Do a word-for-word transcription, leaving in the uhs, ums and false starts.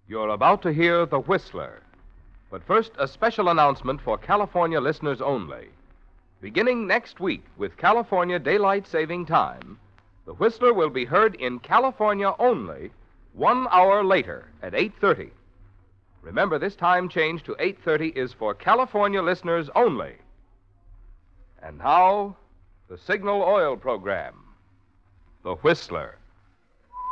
You're about to hear The Whistler. But first, a special announcement for California listeners only. Beginning next week with California Daylight Saving Time, The Whistler will be heard in California only one hour later at eight thirty. Remember, this time change to eight thirty is for California listeners only. And now, the Signal Oil program, The Whistler.